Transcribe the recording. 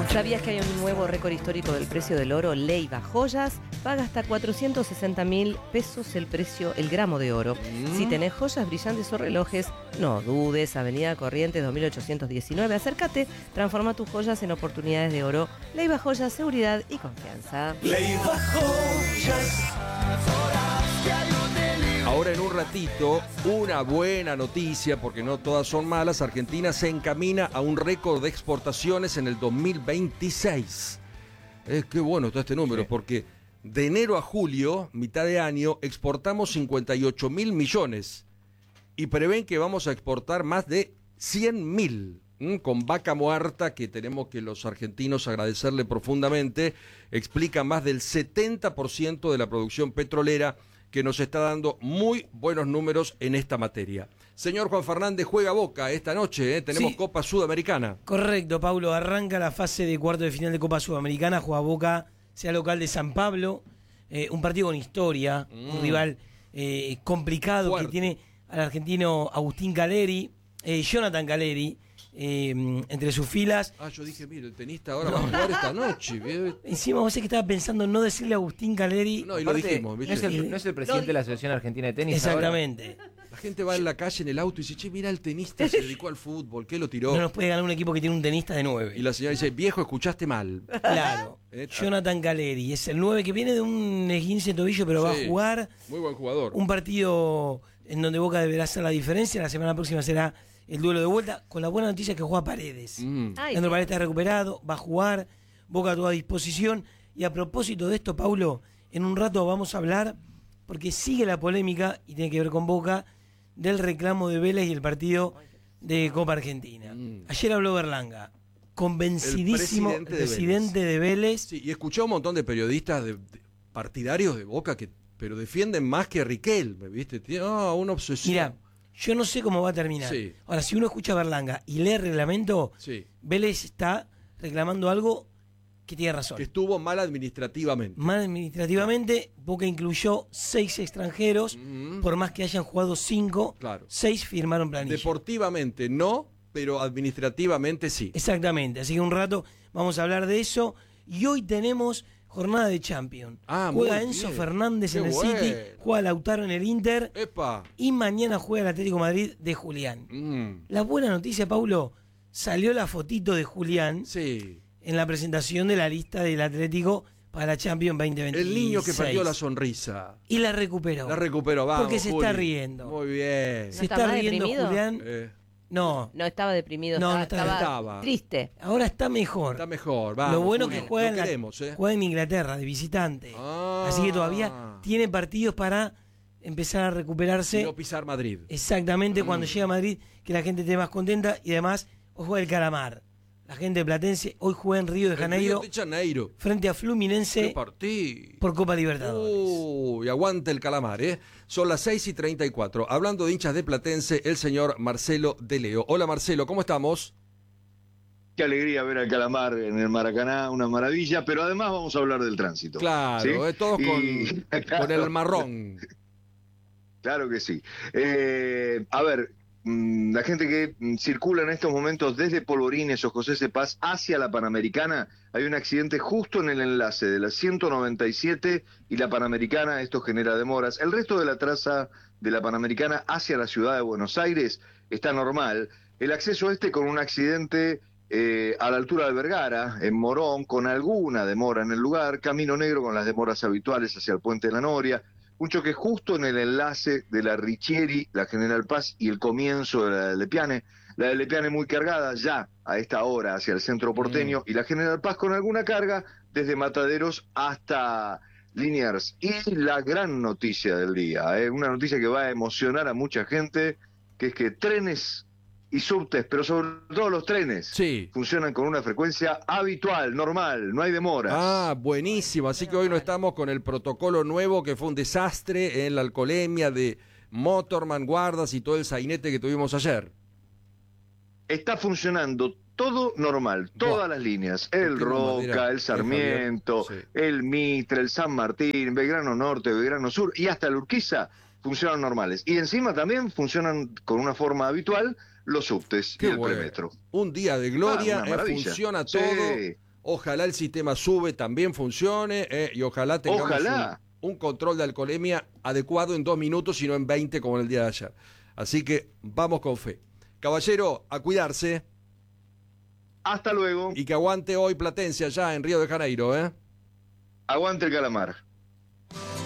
¿Sabías que hay un nuevo récord histórico del precio del oro? Leiva Joyas paga hasta 460.000 pesos el gramo de oro. Si tenés joyas brillantes o relojes, no dudes. Avenida Corrientes 2819. Acércate, transforma tus joyas en oportunidades de oro. Leiva Joyas, seguridad y confianza. Leiva Joyas. Ahora en un ratito, una buena noticia, porque no todas son malas. Argentina se encamina a un récord de exportaciones en el 2026. Qué bueno está este número, sí. Porque de enero a julio, mitad de año, exportamos 58.000 millones. Y prevén que vamos a exportar más de 100.000. Con Vaca Muerta, que tenemos que los argentinos agradecerle profundamente, explica más del 70% de la producción petrolera, que nos está dando muy buenos números en esta materia. Señor Juan Fernández, juega Boca esta noche, tenemos Copa Sudamericana. Correcto, Paulo, arranca la fase de cuarto de final de Copa Sudamericana, juega Boca, sea local de San Pablo, un partido con historia, un rival complicado fuerte, que tiene al argentino Agustín Caleri, Jonathan Caleri, entre sus filas. Yo dije, mire, el tenista ahora va a jugar esta noche. Encima vos sé que estaba pensando en no decirle a Agustín Caleri. No, y lo dijimos. ¿No es el presidente de la Asociación Argentina de Tenis? Exactamente. Ahora? La gente va en la calle, en el auto, y dice, che, mira, el tenista se dedicó al fútbol, ¿qué lo tiró? No nos puede ganar un equipo que tiene un tenista de 9. Y la señora dice, viejo, escuchaste mal. Claro. Jonathan Caleri es el 9 que viene de un esguince de tobillo, pero va a jugar. Muy buen jugador. Un partido en donde Boca deberá hacer la diferencia. La semana próxima será el duelo de vuelta, con la buena noticia que juega Paredes. Leandro Paredes está recuperado, va a jugar, Boca a toda disposición. Y a propósito de esto, Paulo, en un rato vamos a hablar, porque sigue la polémica, y tiene que ver con Boca, del reclamo de Vélez y el partido de Copa Argentina. Ayer habló Berlanga, convencidísimo el presidente de Vélez. Sí, y escuché a un montón de periodistas partidarios de Boca, pero defienden más que Riquelme, ¿viste? Tiene una obsesión. Mirá, yo no sé cómo va a terminar. Sí. Ahora, si uno escucha a Berlanga y lee el reglamento, Vélez está reclamando algo que tiene razón. Que estuvo mal administrativamente. Mal administrativamente, Boca incluyó 6 extranjeros, por más que hayan jugado 5, 6 firmaron planilla. Deportivamente no, pero administrativamente sí. Exactamente, así que un rato vamos a hablar de eso. Y hoy tenemos jornada de Champions. Juega Enzo Fernández en el City, juega Lautaro en el Inter. ¡Epa! Y mañana juega el Atlético de Madrid de Julián. La buena noticia, Paulo, salió la fotito de Julián en la presentación de la lista del Atlético para la Champions 2026. El niño que perdió la sonrisa. Y la recuperó. La recuperó, vamos. Porque se está riendo. Muy bien. Se está riendo Julián. No estaba deprimido, no estaba triste. Ahora está mejor. Está mejor, vamos. Lo bueno Julián, que juega en Inglaterra de visitante. Así que todavía tiene partidos para empezar a recuperarse. Y no pisar Madrid. Exactamente, cuando llega a Madrid, que la gente esté más contenta. Y además, hoy juega el Calamar. La gente de Platense hoy juega en Río de Janeiro, frente a Fluminense por Copa Libertadores. Y aguanta el Calamar, Son las 6:34. Hablando de hinchas de Platense, el señor Marcelo de Leo. Hola Marcelo, ¿cómo estamos? Qué alegría ver al Calamar en el Maracaná, una maravilla, pero además vamos a hablar del tránsito. Claro, todos con el marrón. Claro que sí. A ver, la gente que circula en estos momentos desde Polvorines o José C. Paz hacia la Panamericana, hay un accidente justo en el enlace de la 197 y la Panamericana, esto genera demoras. El resto de la traza de la Panamericana hacia la ciudad de Buenos Aires está normal. El acceso con un accidente a la altura de Vergara, en Morón, con alguna demora en el lugar, Camino Negro con las demoras habituales hacia el Puente de la Noria. Un choque justo en el enlace de la Richieri, la General Paz y el comienzo de la de Lepiane. La de Lepiane muy cargada ya a esta hora hacia el centro porteño y la General Paz con alguna carga desde Mataderos hasta Liniers. Y la gran noticia del día, una noticia que va a emocionar a mucha gente, que es que trenes y subtes, pero sobre todo los trenes, funcionan con una frecuencia habitual, normal, no hay demoras. Buenísimo, así que hoy no estamos con el protocolo nuevo que fue un desastre en la alcoholemia de Motorman, guardas y todo el sainete que tuvimos ayer. Está funcionando todo normal, todas las líneas, el Roca, el Sarmiento, el Mitre, el San Martín, Belgrano Norte, Belgrano Sur y hasta el Urquiza funcionan normales. Y encima también funcionan con una forma habitual los subtes y el premetro. Un día de gloria, funciona todo. Ojalá el sistema SUBE también funcione y ojalá tengamos un control de alcoholemia adecuado en 2 minutos y no en 20 como en el día de ayer. Así que vamos con fe. Caballero, a cuidarse. Hasta luego. Y que aguante hoy Platense allá en Río de Janeiro, ¿eh? Aguante el calamar.